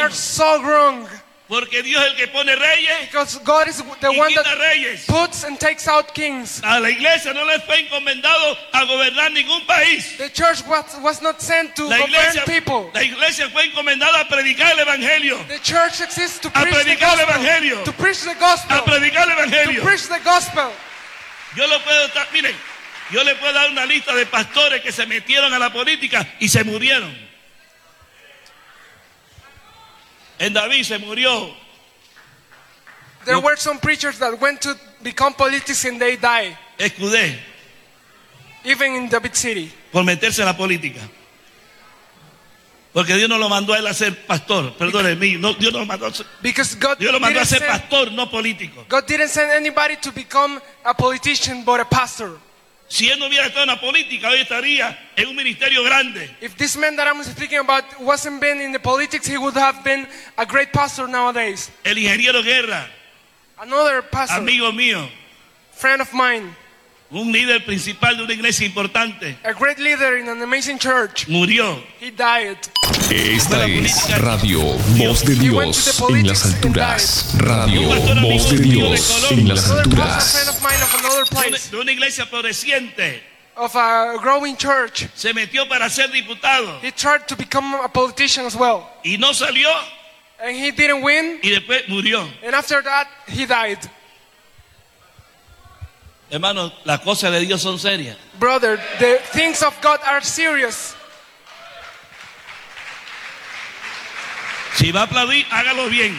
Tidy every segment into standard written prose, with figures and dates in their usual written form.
are so wrong. Porque Dios es el que pone reyes Because God is the y one quita that reyes. puts and takes out kings. A la iglesia no le fue encomendado a gobernar ningún país. The church was not sent to La govern people. iglesia fue encomendada a predicar el evangelio. The church exists to A preach the predicar el gospel. evangelio. To preach the A gospel. predicar el To evangelio. preach the gospel. Yo le puedo dar una lista de pastores que se metieron a la política y se murieron. En David se murió. There were some preachers that went to become politics and they died. Escudé Even in David City. por meterse en la política. Porque Dios no lo mandó a él a ser pastor. Perdónenme, no, Dios lo mandó Because God a didn't ser send, pastor, no político. God didn't send anybody to become a politician but a pastor. Si él no hubiera estado en la política, hoy estaría en un ministerio grande. If this man that I'm speaking about wasn't been in the politics, he would have been a great pastor nowadays. El ingeniero Guerra, Another pastor, amigo mío, friend of mine, un líder principal de una iglesia importante, a great leader in an amazing church. murió. He died. Esta es Radio Voz de Dios en las alturas. Radio Voz de Dios en las Another pastor, friend alturas. of mine of another place, De una iglesia floreciente, of a growing church. se metió para ser diputado He tried to become a politician as well. y no salió And he didn't win. y después murió. And after that, he died. Hermanos, las cosas de Dios son serias. Brother, the things of God are serious. Si va a aplaudir, hágalo bien.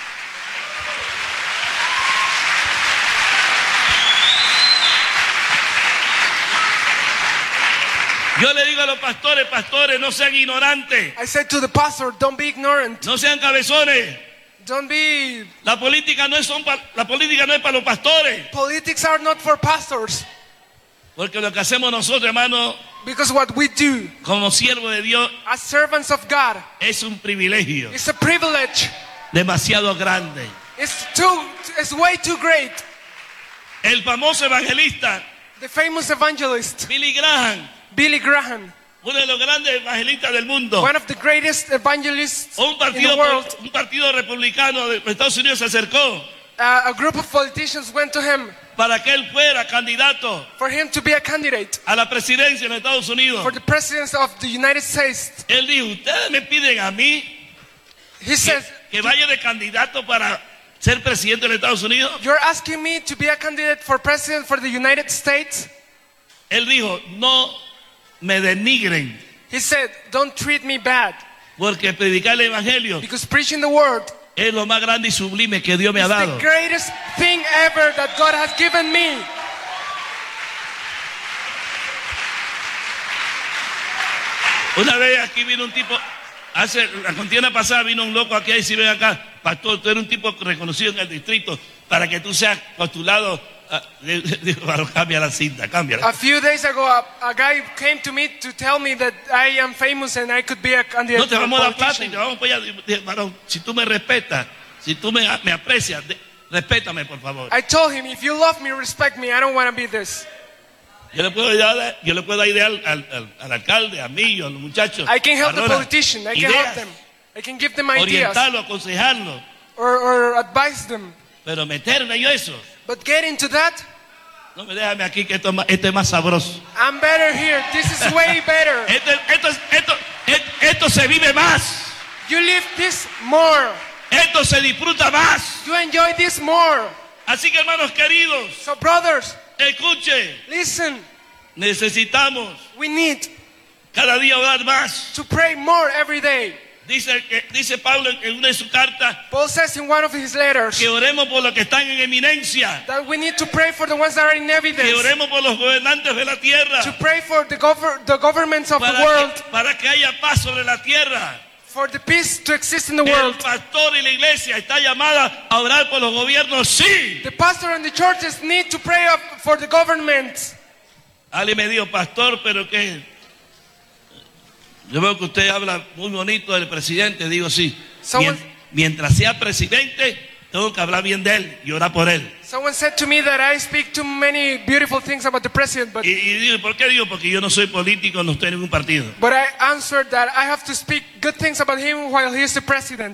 Yo le digo a los pastores, no sean ignorantes, I said to the pastor, don't be ignorant. no sean cabezones. Don't be... La política no es para los pastores. Politics are not for pastors. Porque lo que hacemos nosotros, hermanos, Because what we do como siervos de Dios, as servants of God es un privilegio is a privilege. demasiado grande. It's way too great. El famoso evangelista The famous evangelist, Billy Graham, Billy Graham, uno de los grandes evangelistas del mundo, one of the greatest evangelists un in the world, partido republicano de Estados Unidos se acercó a group of politicians went to him para que él fuera candidato for him to be a candidate a la presidencia en Estados Unidos. for the presidency of the United States. Él dijo, ustedes me piden a mí He says, que vaya de candidato para ser presidente de los Estados Unidos. you're asking me to be a candidate for president for the United States? Él dijo, no me denigren, He said, don't treat me bad, porque predicar el evangelio because preaching the word es lo más grande y sublime que Dios me ha is the dado. greatest thing ever that God has given me. Una vez aquí vino un tipo, la contienda pasada vino un loco aquí y dice, ven acá, pastor, tú eres un tipo reconocido en el distrito, para que tú seas postulado, digo, cambia la cinta, cámbiala. A few days ago, a guy came to me to tell me that I am famous and I could be a candidate No te for vamos a dar plata y politician. te vamos para allá. Dije, varón, si tú me respetas, si tú me aprecias, respétame por favor. I told him, if you love me, respect me. I don't want to be this. Yo le puedo dar idea al alcalde, a mí, a los muchachos. I can help the Arona, politician. I can ideas, help them. I can give them ideas orientarlo, aconsejarlo, or advise them. pero meterme yo eso. But get into that, No me déjame aquí que esto es más sabroso. I'm better here. This is way better. Esto se vive más. You live this more. Esto se disfruta más. You enjoy this more. Así que hermanos queridos, So brothers, escuche, listen. necesitamos We need cada día orar más. to pray more every day. Dice Pablo en una de sus cartas Paul says in one of his letters que oremos por los que están en eminencia, that we need to pray for the ones that are in que evidence. oremos por los gobernantes de la tierra, To pray for the governments of the world. para que haya paz sobre la tierra. For the peace to exist in the El world. pastor y la iglesia está llamada a orar por los gobiernos, sí. The pastor and the churches need to pray for the government. Alguien me dijo, pastor, pero qué. Yo veo que usted habla muy bonito del presidente. Digo, sí. Mientras sea presidente, tengo que hablar bien de él y orar por él. Someone said to me that I speak too many beautiful things about the president, but Y digo, ¿por qué digo? Porque yo no soy político, no estoy en ningún partido. I answered that I have to speak good things about him while he is the president.